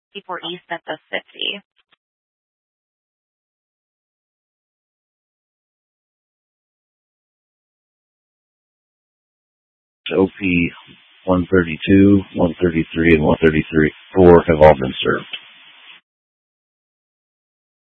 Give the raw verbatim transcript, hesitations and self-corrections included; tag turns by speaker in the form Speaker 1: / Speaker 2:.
Speaker 1: fifty-four East Memphis fifty.
Speaker 2: O P one thirty-two, one thirty-three, and one thirty-four have all been served.